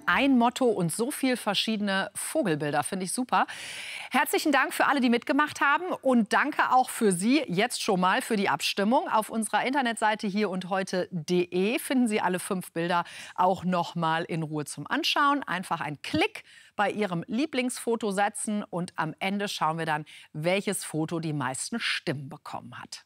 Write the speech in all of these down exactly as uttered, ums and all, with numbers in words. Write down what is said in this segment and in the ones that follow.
ein Motto und so viel verschiedene Vogelbilder. Finde ich super. Herzlichen Dank für alle, die mitgemacht haben. Und danke auch für Sie jetzt schon mal für die Abstimmung. Auf unserer Internetseite hier und heute punkt de finden Sie alle fünf Bilder auch noch mal in Ruhe zum Anschauen. Einfach einen Klick bei Ihrem Lieblingsfoto setzen und am Ende schauen wir dann, welches Foto die meisten Stimmen bekommen hat.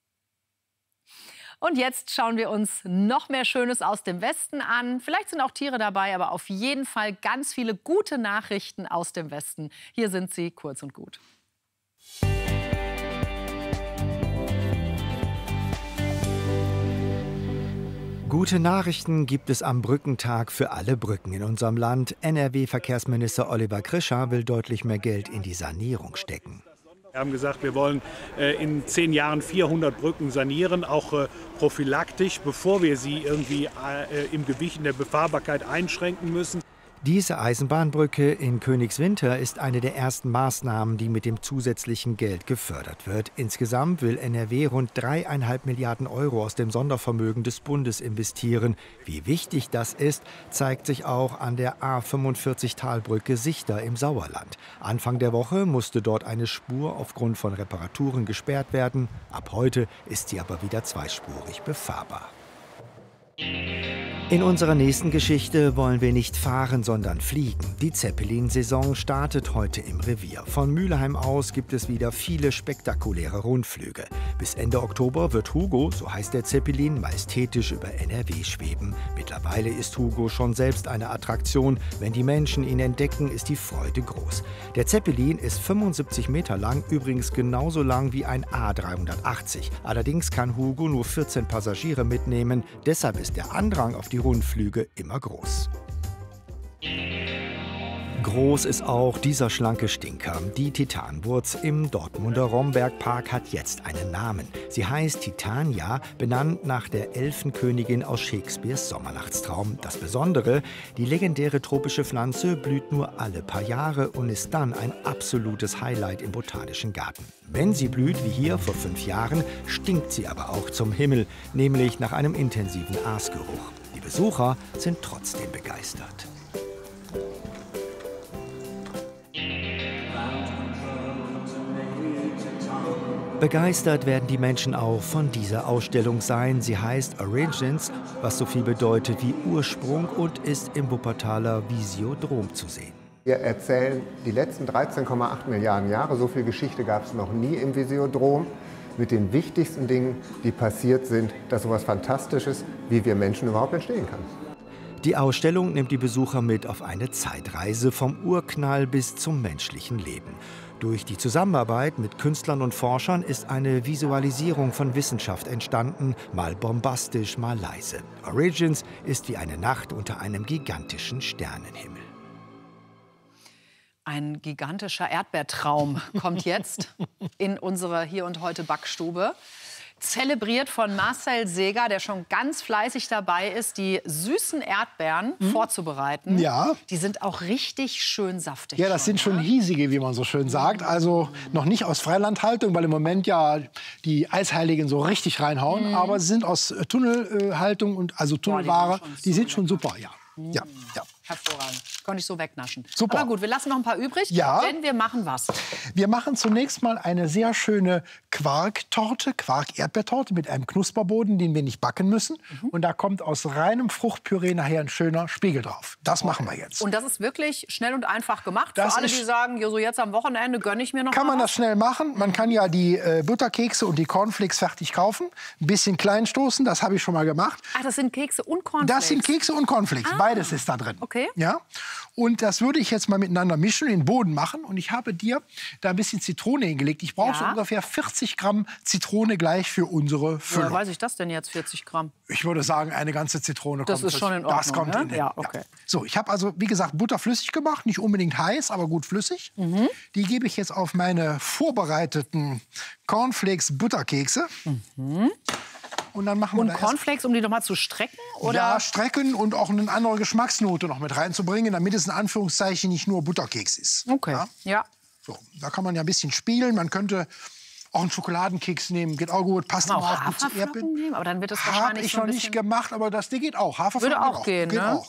Und jetzt schauen wir uns noch mehr Schönes aus dem Westen an. Vielleicht sind auch Tiere dabei, aber auf jeden Fall ganz viele gute Nachrichten aus dem Westen. Hier sind sie, kurz und gut. Gute Nachrichten gibt es am Brückentag für alle Brücken in unserem Land. N R W-Verkehrsminister Oliver Krischer will deutlich mehr Geld in die Sanierung stecken. Wir haben gesagt, wir wollen äh, in zehn Jahren vierhundert Brücken sanieren, auch äh, prophylaktisch, bevor wir sie irgendwie äh, im Gewicht in der Befahrbarkeit einschränken müssen. Diese Eisenbahnbrücke in Königswinter ist eine der ersten Maßnahmen, die mit dem zusätzlichen Geld gefördert wird. Insgesamt will N R W rund dreieinhalb Milliarden Euro aus dem Sondervermögen des Bundes investieren. Wie wichtig das ist, zeigt sich auch an der A fünfundvierzig Talbrücke Sichter im Sauerland. Anfang der Woche musste dort eine Spur aufgrund von Reparaturen gesperrt werden. Ab heute ist sie aber wieder zweispurig befahrbar. In unserer nächsten Geschichte wollen wir nicht fahren, sondern fliegen. Die Zeppelin-Saison startet heute im Revier. Von Mülheim aus gibt es wieder viele spektakuläre Rundflüge. Bis Ende Oktober wird Hugo, so heißt der Zeppelin, majestätisch über N R W schweben. Mittlerweile ist Hugo schon selbst eine Attraktion. Wenn die Menschen ihn entdecken, ist die Freude groß. Der Zeppelin ist fünfundsiebzig Meter lang, übrigens genauso lang wie ein A dreihundertachtzig. Allerdings kann Hugo nur vierzehn Passagiere mitnehmen. Deshalb ist der Andrang auf die Rundflüge immer groß. Groß ist auch dieser schlanke Stinker. Die Titanwurz im Dortmunder Rombergpark hat jetzt einen Namen. Sie heißt Titania, benannt nach der Elfenkönigin aus Shakespeares Sommernachtstraum. Das Besondere, die legendäre tropische Pflanze blüht nur alle paar Jahre und ist dann ein absolutes Highlight im Botanischen Garten. Wenn sie blüht, wie hier vor fünf Jahren, stinkt sie aber auch zum Himmel, nämlich nach einem intensiven Aasgeruch. Die Besucher sind trotzdem begeistert. Begeistert werden die Menschen auch von dieser Ausstellung sein. Sie heißt Origins, was so viel bedeutet wie Ursprung und ist im Wuppertaler Visiodrom zu sehen. Wir erzählen die letzten dreizehn Komma acht Milliarden Jahre. So viel Geschichte gab es noch nie im Visiodrom. Mit den wichtigsten Dingen, die passiert sind, dass so etwas Fantastisches, wie wir Menschen überhaupt entstehen kann. Die Ausstellung nimmt die Besucher mit auf eine Zeitreise vom Urknall bis zum menschlichen Leben. Durch die Zusammenarbeit mit Künstlern und Forschern ist eine Visualisierung von Wissenschaft entstanden, mal bombastisch, mal leise. Origins ist wie eine Nacht unter einem gigantischen Sternenhimmel. Ein gigantischer Erdbeertraum kommt jetzt in unsere Hier und Heute Backstube. Zelebriert von Marcel Seeger, der schon ganz fleißig dabei ist, die süßen Erdbeeren mhm. vorzubereiten. Ja. Die sind auch richtig schön saftig. Ja, das sind schon hiesige, wie man so schön sagt. Also noch nicht aus Freilandhaltung, weil im Moment ja die Eisheiligen so richtig reinhauen. Mhm. Aber sie sind aus Tunnelhaltung und also Tunnelware. Boah, die, die sind schon super, ja. Mhm. ja, ja. Hervorragend. Konnte ich so wegnaschen. Super. Aber gut, wir lassen noch ein paar übrig, ja. denn wir machen was? Wir machen zunächst mal eine sehr schöne Quarktorte, Quark-Erdbeertorte mit einem Knusperboden, den wir nicht backen müssen. Mhm. Und da kommt aus reinem Fruchtpüree nachher ein schöner Spiegel drauf. Das okay. machen wir jetzt. Und das ist wirklich schnell und einfach gemacht? Das Für alle, die sagen, jo, so jetzt am Wochenende gönne ich mir noch Kann mal man was? das schnell machen. Man kann ja die äh, Butterkekse und die Cornflakes fertig kaufen. Ein bisschen klein stoßen, das habe ich schon mal gemacht. Ach, das sind Kekse und Cornflakes? Das sind Kekse und Cornflakes. Ah. Beides ist da drin. Okay. Ja? Und das würde ich jetzt mal miteinander mischen, den Boden machen. Und ich habe dir da ein bisschen Zitrone hingelegt. Ich brauche ja. so ungefähr vierzig Gramm Zitrone gleich für unsere Füllung. Woher weiß ich das denn jetzt, vierzig Gramm? Ich würde sagen, eine ganze Zitrone das kommt. Das ist schon in Ordnung, Das kommt ne? in den, ja, okay. ja. So, ich habe also, wie gesagt, Butter flüssig gemacht. Nicht unbedingt heiß, aber gut flüssig. Mhm. Die gebe ich jetzt auf meine vorbereiteten Cornflakes-Butterkekse. Mhm. Und dann machen wir und da Cornflakes, um die noch mal zu strecken? Oder? Ja, strecken und auch eine andere Geschmacksnote noch mit reinzubringen, damit es in Anführungszeichen nicht nur Butterkeks ist. Okay, ja. ja. So, da kann man ja ein bisschen spielen. Man könnte auch einen Schokoladenkeks nehmen, geht auch gut. Passt auch auch gut zu Haferflocken nehmen, aber dann wird das wahrscheinlich Habe ich so noch ein nicht gemacht, aber das die geht auch. Haferflocken würde auch geht gehen, geht ne? auch, ja.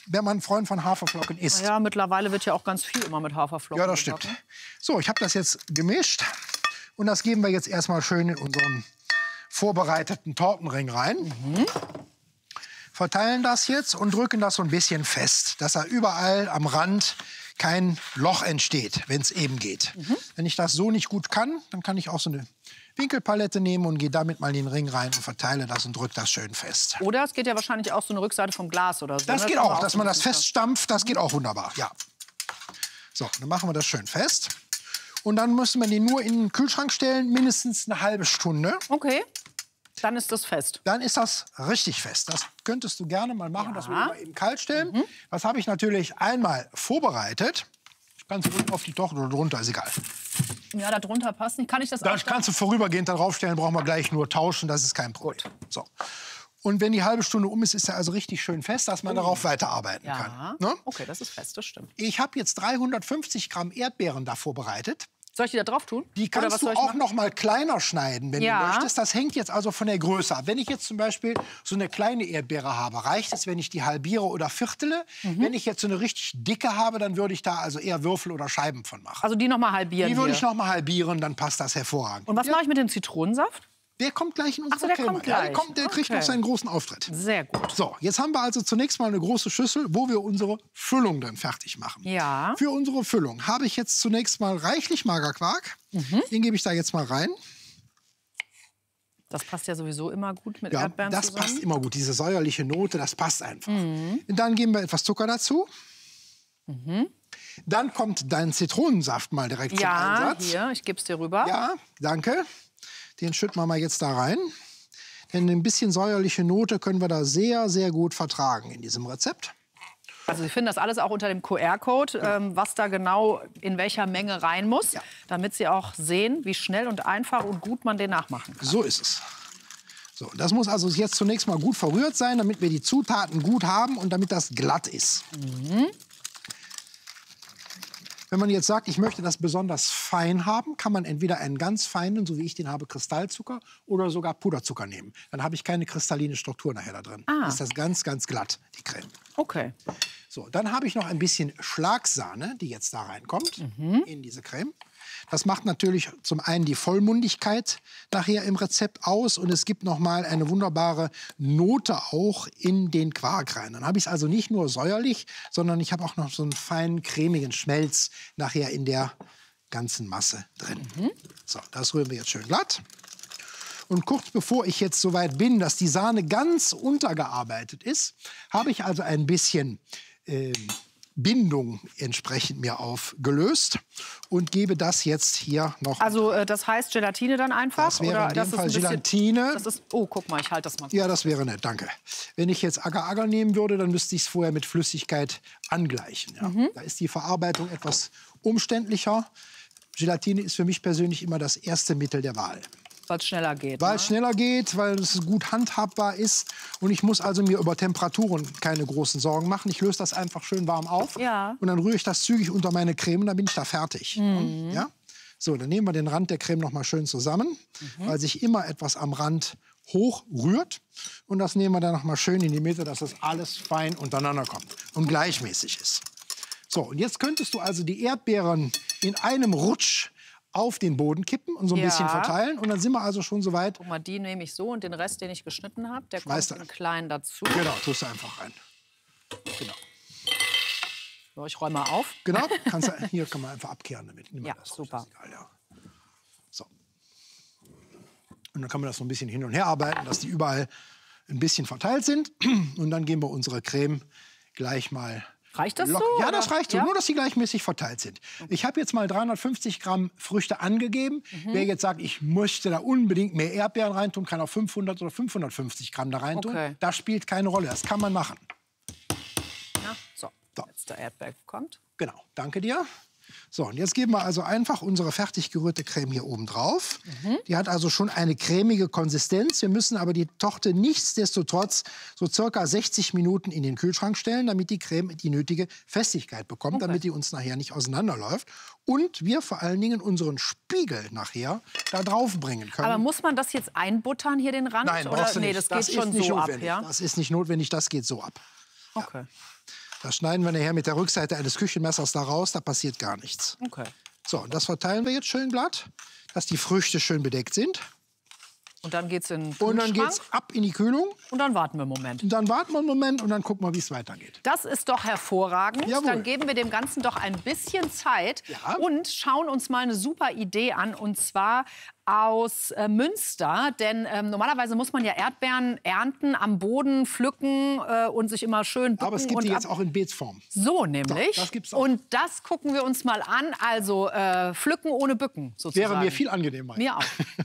wenn man ein Freund von Haferflocken ist. Ja, mittlerweile wird ja auch ganz viel immer mit Haferflocken Ja, das stimmt. gebacken. So, ich habe das jetzt gemischt. Und das geben wir jetzt erstmal schön in unseren vorbereiteten Tortenring rein. Mhm. Verteilen das jetzt und drücken das so ein bisschen fest, dass da überall am Rand kein Loch entsteht, wenn es eben geht. Mhm. Wenn ich das so nicht gut kann, dann kann ich auch so eine Winkelpalette nehmen und gehe damit mal in den Ring rein und verteile das und drücke das schön fest. Oder es geht ja wahrscheinlich auch so eine Rückseite vom Glas oder so. Das ne? geht Das auch, auch dass so man ein das bisschen feststampft, das geht auch wunderbar, ja. So, dann machen wir das schön fest. Und dann müssen wir den nur in den Kühlschrank stellen, mindestens eine halbe Stunde. Okay, dann ist das fest. Dann ist das richtig fest. Das könntest du gerne mal machen, Ja. das will ich mal eben kalt stellen. Mhm. Das habe ich natürlich einmal vorbereitet. Ganz unten auf die Torte oder drunter, ist egal. Ja, da drunter passt nicht. Kann ich das Da auch kannst du vorübergehend darauf stellen, brauchen wir gleich nur tauschen, das ist kein Problem. So. Und wenn die halbe Stunde um ist, ist er also richtig schön fest, dass man Oh. darauf weiterarbeiten Ja, kann. Ne? okay, das ist fest, das stimmt. Ich habe jetzt dreihundertfünfzig Gramm Erdbeeren da vorbereitet. Soll ich die da drauf tun? Die Oder kannst was du soll ich auch machen? noch mal kleiner schneiden, wenn Ja. du möchtest. Das hängt jetzt also von der Größe ab. Wenn ich jetzt zum Beispiel so eine kleine Erdbeere habe, reicht es, wenn ich die halbiere oder viertele. Mhm. Wenn ich jetzt so eine richtig dicke habe, dann würde ich da also eher Würfel oder Scheiben von machen. Also die noch mal halbieren Die würde hier. ich noch mal halbieren, dann passt das hervorragend. Und was mache ich mit dem Zitronensaft? Der kommt gleich in unsere Ach so, der Creme. kommt Ja, gleich. der kommt, der kriegt Okay. noch seinen großen Auftritt. Sehr gut. So, jetzt haben wir also zunächst mal eine große Schüssel, wo wir unsere Füllung dann fertig machen. Ja. Für unsere Füllung habe ich jetzt zunächst mal reichlich Magerquark. Mhm. Den gebe ich da jetzt mal rein. Das passt ja sowieso immer gut mit Ja, Erdbeeren das zusammen. passt immer gut. Diese säuerliche Note, das passt einfach. Mhm. Und dann geben wir etwas Zucker dazu. Mhm. Dann kommt dein Zitronensaft mal direkt Ja, zum Einsatz. hier, ich gebe es dir rüber. Ja, danke. Den schütten wir mal jetzt da rein. Denn ein bisschen säuerliche Note können wir da sehr, sehr gut vertragen in diesem Rezept. Also Sie finden das alles auch unter dem Q R-Code, ähm, was da genau in welcher Menge rein muss, Ja. damit Sie auch sehen, wie schnell und einfach und gut man den nachmachen kann. So ist es. So, das muss also jetzt zunächst mal gut verrührt sein, damit wir die Zutaten gut haben und damit das glatt ist. Mhm. Wenn man jetzt sagt, ich möchte das besonders fein haben, kann man entweder einen ganz feinen, so wie ich den habe, Kristallzucker oder sogar Puderzucker nehmen. Dann habe ich keine kristalline Struktur nachher da drin. Ah. Dann ist das ganz, ganz glatt, die Creme. Okay. So, dann habe ich noch ein bisschen Schlagsahne, die jetzt da reinkommt Mhm. in diese Creme. Das macht natürlich zum einen die Vollmundigkeit nachher im Rezept aus und es gibt noch mal eine wunderbare Note auch in den Quark rein. Dann habe ich es also nicht nur säuerlich, sondern ich habe auch noch so einen feinen cremigen Schmelz nachher in der ganzen Masse drin. Mhm. So, das rühren wir jetzt schön glatt. Und kurz bevor ich jetzt so weit bin, dass die Sahne ganz untergearbeitet ist, habe ich also ein bisschen äh, Bindung entsprechend mir aufgelöst und gebe das jetzt hier noch. Also äh, das heißt Gelatine dann einfach? Das wäre oder in dem das ist Fall ein bisschen- Gelatine. Das ist, oh, guck mal, ich halte das mal. Ja, das wäre nett, danke. Wenn ich jetzt Agar-Agar nehmen würde, dann müsste ich es vorher mit Flüssigkeit angleichen. Ja. Mhm. Da ist die Verarbeitung etwas umständlicher. Gelatine ist für mich persönlich immer das erste Mittel der Wahl. Weil es schneller geht. Weil ne? es schneller geht, weil es gut handhabbar ist. Und ich muss also mir über Temperaturen keine großen Sorgen machen. Ich löse das einfach schön warm auf. Ja. Und dann rühre ich das zügig unter meine Creme und dann bin ich da fertig. Mhm. Ja? So, dann nehmen wir den Rand der Creme noch mal schön zusammen, Mhm. weil sich immer etwas am Rand hoch rührt. Und das nehmen wir dann noch mal schön in die Mitte, dass das alles fein untereinander kommt und gleichmäßig ist. So, und jetzt könntest du also die Erdbeeren in einem Rutsch auf den Boden kippen und so ein Ja. bisschen verteilen. Und dann sind wir also schon so weit. Guck mal, die nehme ich so und den Rest, den ich geschnitten habe, der Schmeiß kommt da- in klein dazu. Genau, tust du einfach rein. Genau. So, ich räume mal auf. Genau, kannst du, hier kann man einfach abkehren damit. Nimm mal Ja, das raus, super. ist egal, ja. So. Und dann kann man das so ein bisschen hin und her arbeiten, dass die überall ein bisschen verteilt sind. Und dann geben wir unsere Creme gleich mal. Reicht das locker- so, Ja, oder? das reicht so, Ja? nur dass sie gleichmäßig verteilt sind. Ich habe jetzt mal dreihundertfünfzig Gramm Früchte angegeben. Mhm. Wer jetzt sagt, ich möchte da unbedingt mehr Erdbeeren reintun, kann auch fünfhundert oder fünfhundertfünfzig Gramm da reintun. Okay. Das spielt keine Rolle, das kann man machen. Ja, so, So. jetzt der Erdbeer kommt. Genau, danke dir. So, und jetzt geben wir also einfach unsere fertig gerührte Creme hier oben drauf. Mhm. Die hat also schon eine cremige Konsistenz. Wir müssen aber die Torte nichtsdestotrotz so circa sechzig Minuten in den Kühlschrank stellen, damit die Creme die nötige Festigkeit bekommt, Okay. damit die uns nachher nicht auseinanderläuft. Und wir vor allen Dingen unseren Spiegel nachher da drauf bringen können. Aber muss man das jetzt einbuttern, hier den Rand? Nein, oder? brauchst du Nee, nicht. das geht ist schon nicht so ab, notwendig. ja? Das ist nicht notwendig, das geht so ab. Okay. Das schneiden wir nachher mit der Rückseite eines Küchenmessers da raus, da passiert gar nichts. Okay. So, und das verteilen wir jetzt schön glatt, dass die Früchte schön bedeckt sind. Und dann geht's in den Und dann Kühlschrank. geht's ab in die Kühlung. Und dann warten wir einen Moment. Und dann warten wir einen Moment und dann gucken wir, wie es weitergeht. Das ist doch hervorragend. Jawohl. Dann geben wir dem Ganzen doch ein bisschen Zeit Ja. und schauen uns mal eine super Idee an. Und zwar aus äh, Münster. Denn ähm, normalerweise muss man ja Erdbeeren ernten, am Boden pflücken äh, und sich immer schön bücken. Aber es gibt und die jetzt ab- auch in Beetsform. So nämlich. So, das gibt's auch. Und das gucken wir uns mal an. Also äh, pflücken ohne bücken sozusagen. Wäre mir viel angenehmer. Mir auch.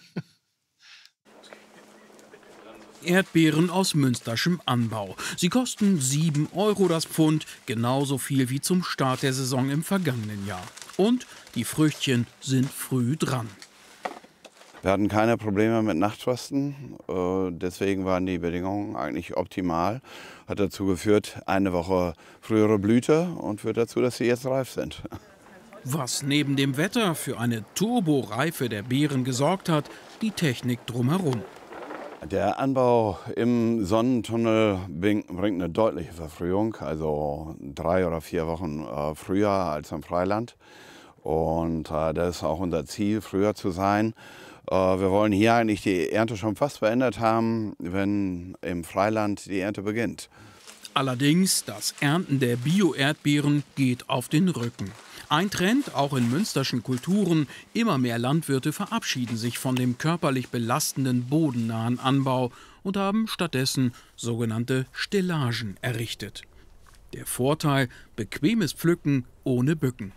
Erdbeeren aus münsterschem Anbau. Sie kosten sieben Euro das Pfund, genauso viel wie zum Start der Saison im vergangenen Jahr. Und die Früchtchen sind früh dran. Wir hatten keine Probleme mit Nachtfrosten, äh, deswegen waren die Bedingungen eigentlich optimal. Hat dazu geführt, eine Woche frühere Blüte und führt dazu, dass sie jetzt reif sind. Was neben dem Wetter für eine Turboreife der Beeren gesorgt hat, die Technik drumherum. Der Anbau im Sonnentunnel bringt eine deutliche Verfrühung, also drei oder vier Wochen äh, früher als im Freiland. Und äh, das ist auch unser Ziel, früher zu sein. Äh, wir wollen hier eigentlich die Ernte schon fast beendet haben, wenn im Freiland die Ernte beginnt. Allerdings, das Ernten der Bio-Erdbeeren geht auf den Rücken. Ein Trend, auch in münsterschen Kulturen, immer mehr Landwirte verabschieden sich von dem körperlich belastenden bodennahen Anbau und haben stattdessen sogenannte Stellagen errichtet. Der Vorteil, bequemes Pflücken ohne Bücken.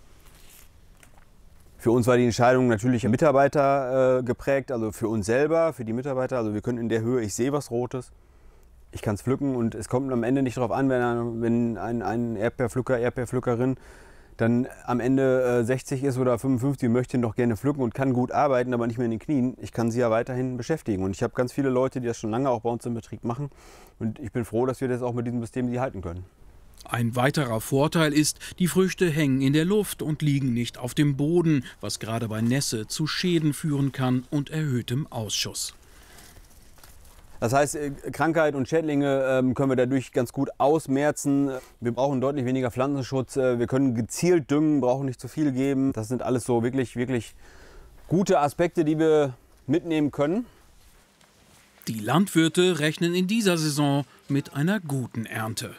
Für uns war die Entscheidung natürlich Mitarbeiter äh, geprägt, also für uns selber, für die Mitarbeiter. Also wir können in der Höhe, ich sehe was Rotes, ich kann es pflücken und es kommt am Ende nicht darauf an, wenn ein, wenn ein, ein Erdbeerpflücker, Erdbeerpflückerin dann am Ende äh, sechzig ist oder fünfundfünfzig und möchte noch gerne pflücken und kann gut arbeiten, aber nicht mehr in den Knien. Ich kann sie ja weiterhin beschäftigen. Und ich habe ganz viele Leute, die das schon lange auch bei uns im Betrieb machen. Und ich bin froh, dass wir das auch mit diesem System die halten können. Ein weiterer Vorteil ist, die Früchte hängen in der Luft und liegen nicht auf dem Boden, was gerade bei Nässe zu Schäden führen kann und erhöhtem Ausschuss. Das heißt, Krankheit und Schädlinge ähm, können wir dadurch ganz gut ausmerzen. Wir brauchen deutlich weniger Pflanzenschutz. Wir können gezielt düngen, brauchen nicht zu viel geben. Das sind alles so wirklich, wirklich gute Aspekte, die wir mitnehmen können. Die Landwirte rechnen in dieser Saison mit einer guten Ernte.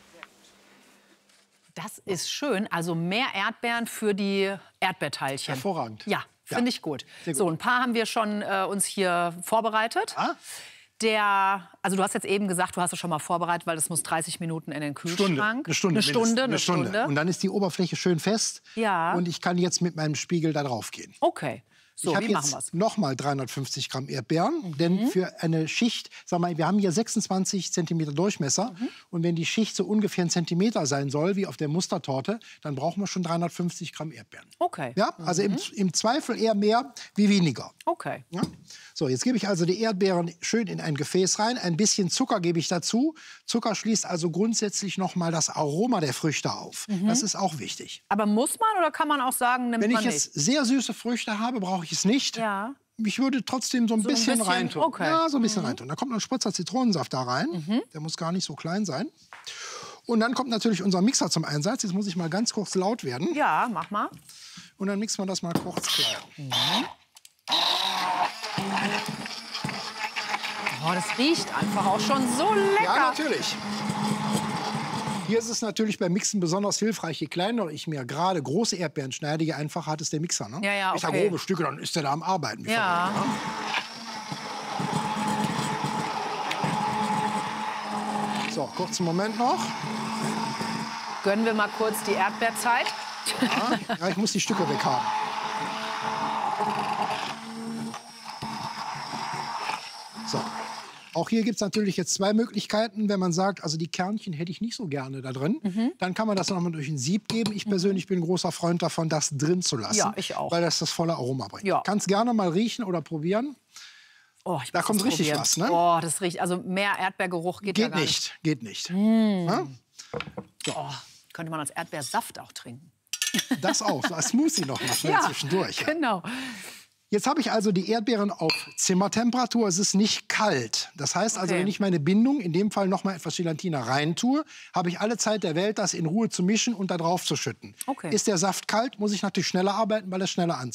Das ist schön. Also mehr Erdbeeren für die Erdbeerteilchen. Hervorragend. Ja, finde Ja. ich gut. Sehr gut. So, ein paar haben wir schon äh, uns hier vorbereitet. Ah? Der, also du hast jetzt eben gesagt, du hast es schon mal vorbereitet, weil das muss dreißig Minuten in den Kühlschrank. Eine Stunde. Eine Stunde, mindestens. eine Stunde. Und dann ist die Oberfläche schön fest. Ja. Und ich kann jetzt mit meinem Spiegel da drauf gehen. Okay. So, ich habe wie machen jetzt wir's? nochmal dreihundertfünfzig Gramm Erdbeeren, denn für eine Schicht, sag mal, wir haben hier sechsundzwanzig Zentimeter Durchmesser und wenn die Schicht so ungefähr ein Zentimeter sein soll, wie auf der Mustertorte, dann brauchen wir schon dreihundertfünfzig Gramm Erdbeeren. Okay. Ja, also im, im Zweifel eher mehr wie weniger. Okay. Ja? So, jetzt gebe ich also die Erdbeeren schön in ein Gefäß rein. Ein bisschen Zucker gebe ich dazu. Zucker schließt also grundsätzlich noch mal das Aroma der Früchte auf. Das ist auch wichtig. Aber muss man oder kann man auch sagen, nimmt Wenn ich man jetzt nicht? sehr süße Früchte habe, brauche ich es nicht. Ja. Ich würde trotzdem so ein So ein bisschen, bisschen, reintun. okay. Ja, so ein bisschen reintun. Da kommt noch ein Spritzer Zitronensaft da rein. Der muss gar nicht so klein sein. Und dann kommt natürlich unser Mixer zum Einsatz. Jetzt muss ich mal ganz kurz laut werden. Ja, mach mal. Und dann mixen wir das mal kurz klein. Oh, das riecht einfach auch schon so lecker. Ja, natürlich. Hier ist es natürlich beim Mixen besonders hilfreich. Je kleiner ich mir gerade große Erdbeeren schneide, je einfacher hat es der Mixer. Ne? Ja, ja, Ich da okay. grobe Stücke, dann ist der da am Arbeiten. Wie Ja. verrückt, ne? So, kurzen Moment noch. Gönnen wir mal kurz die Erdbeerzeit. Ja, ja, ich muss die Stücke weg haben. So. Auch hier gibt es natürlich jetzt zwei Möglichkeiten. Wenn man sagt, also die Kernchen hätte ich nicht so gerne da drin, Mhm. dann kann man das noch mal durch ein Sieb geben. Ich persönlich bin ein großer Freund davon, das drin zu lassen. Ja, ich auch. Weil das das volle Aroma bringt. Ja. Kannst gerne mal riechen oder probieren. Oh, ich Da muss kommt das richtig probieren. was, ne? Oh, das riecht, also mehr Erdbeergeruch geht, ja Geht gar nicht, geht nicht. Mm. Ja? Oh, könnte man als Erdbeersaft auch trinken. Das auch, so als Smoothie noch mal schnell Ja, zwischendurch. Ja. genau. Jetzt habe ich also die Erdbeeren auf Zimmertemperatur. Es ist nicht kalt. Das heißt also, Okay. wenn ich meine Bindung, in dem Fall noch mal etwas Gelatine reintue, habe ich alle Zeit der Welt, das in Ruhe zu mischen und da drauf zu schütten. Okay. Ist der Saft kalt, muss ich natürlich schneller arbeiten, weil es schneller anzieht.